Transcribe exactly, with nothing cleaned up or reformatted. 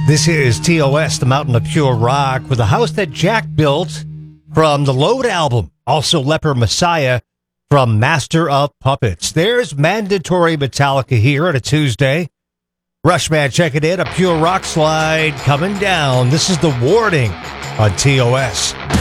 This is T O S, the Mountain of Pure Rock, with a house that Jack built from the Load album. Also Leper Messiah from Master of Puppets. There's mandatory Metallica here on a Tuesday. Rushman, check it in. A Pure Rock slide coming down. This is The Warning on T O S.